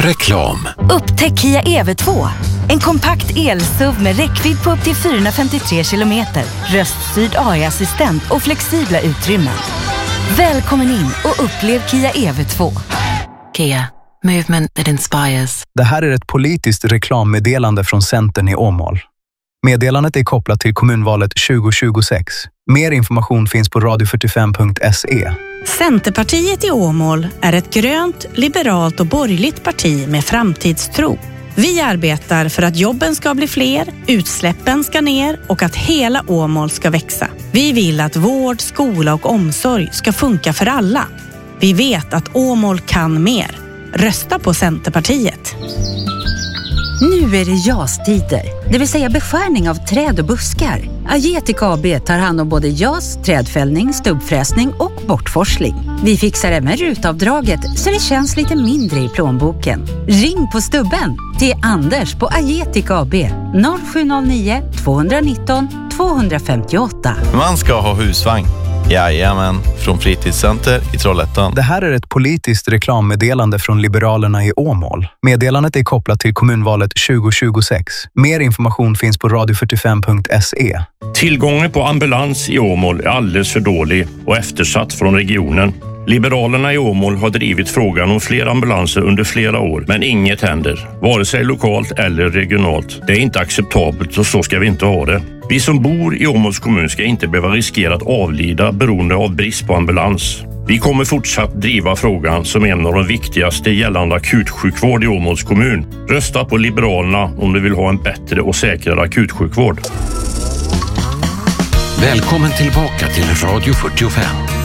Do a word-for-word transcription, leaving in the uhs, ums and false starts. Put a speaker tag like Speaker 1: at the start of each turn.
Speaker 1: Reklam.
Speaker 2: Upptäck Kia E V två. En kompakt el-S U V med räckvidd på upp till fyrahundrafemtiotre kilometer, röststyrd A I-assistent och flexibla utrymmen. Välkommen in och upplev Kia E V två.
Speaker 3: Kia. Movement that inspires.
Speaker 4: Det här är ett politiskt reklammeddelande från Centern i Åmål. Meddelandet är kopplat till kommunvalet tjugo tjugosex. Mer information finns på radio fyrtiofem punkt se.
Speaker 5: Centerpartiet i Åmål är ett grönt, liberalt och borgerligt parti med framtidstro. Vi arbetar för att jobben ska bli fler, utsläppen ska ner och att hela Åmål ska växa. Vi vill att vård, skola och omsorg ska funka för alla. Vi vet att Åmål kan mer. Rösta på Centerpartiet.
Speaker 6: Nu är det jastider, det vill säga beskärning av träd och buskar. Agetica A B tar hand om både jas, trädfällning, stubbfräsning och bortforsling. Vi fixar även rutavdraget så det känns lite mindre i plånboken. Ring på stubben till Anders på Agetica A B noll sju noll nio två ett nio två fem åtta.
Speaker 7: Man ska ha husvagn. Jajamän, från Fritidscenter i Trollhättan.
Speaker 4: Det här är ett politiskt reklammeddelande från Liberalerna i Åmål. Meddelandet är kopplat till kommunvalet tjugo tjugosex. Mer information finns på radio fyrtiofem punkt se.
Speaker 8: Tillgången på ambulans i Åmål är alldeles för dålig och eftersatt från regionen. Liberalerna i Åmål har drivit frågan om fler ambulanser under flera år, men inget händer, vare sig lokalt eller regionalt. Det är inte acceptabelt och så ska vi inte ha det. Vi som bor i Åmåls kommun ska inte behöva riskera att avlida beroende av brist på ambulans. Vi kommer fortsatt driva frågan som en av de viktigaste gällande akutsjukvård i Åmåls kommun. Rösta på Liberalerna om du vill ha en bättre och säkrare akutsjukvård.
Speaker 1: Välkommen tillbaka till Radio fyrtiofem.